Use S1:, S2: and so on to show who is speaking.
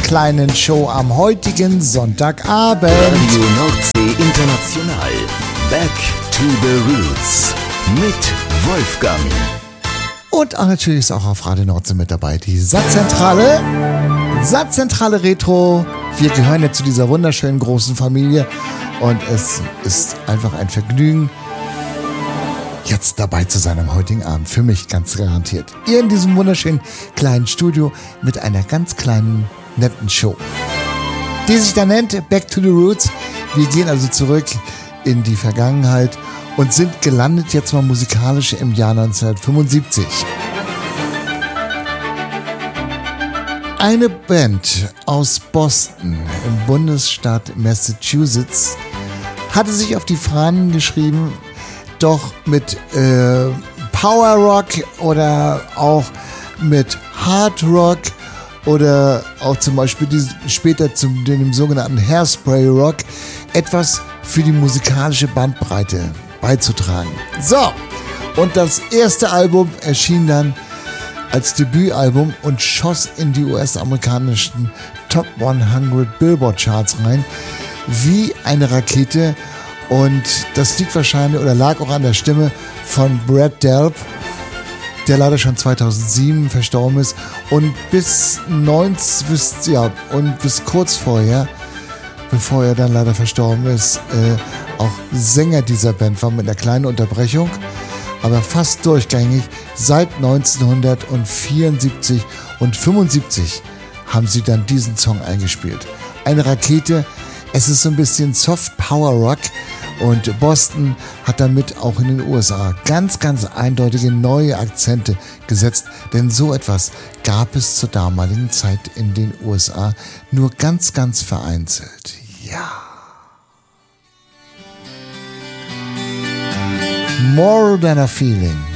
S1: kleinen Show am heutigen Sonntagabend.
S2: Radio Nordsee International. Back to the Roots. Mit Wolfgang.
S1: Und natürlich ist auch auf Radio Nordsee mit dabei die Satzzentrale. Satzzentrale Retro. Wir gehören ja zu dieser wunderschönen großen Familie. Und es ist einfach ein Vergnügen, jetzt dabei zu sein am heutigen Abend. Für mich ganz garantiert. Ihr in diesem wunderschönen kleinen Studio mit einer ganz kleinen, netten Show, die sich da nennt Back to the Roots. Wir gehen also zurück in die Vergangenheit und sind gelandet jetzt mal musikalisch im Jahr 1975. Eine Band aus Boston im Bundesstaat Massachusetts hatte sich auf die Fahnen geschrieben, doch mit Power Rock oder auch mit Hard Rock oder auch zum Beispiel später dem sogenannten Hairspray Rock etwas für die musikalische Bandbreite beizutragen. So, und das erste Album erschien dann als Debütalbum und schoss in die US-amerikanischen Top 100 Billboard Charts rein wie eine Rakete. Und das liegt wahrscheinlich oder lag auch an der Stimme von Brad Delp, der leider schon 2007 verstorben ist und bis kurz vorher, bevor er dann leider verstorben ist, auch Sänger dieser Band war mit einer kleinen Unterbrechung, aber fast durchgängig. Seit 1974 und 75 haben sie dann diesen Song eingespielt. Eine Rakete, es ist so ein bisschen Soft Power Rock und Boston hat damit auch in den USA ganz, ganz eindeutige neue Akzente gesetzt, denn so etwas gab es zur damaligen Zeit in den USA nur ganz, ganz vereinzelt. Ja. More Than a Feeling.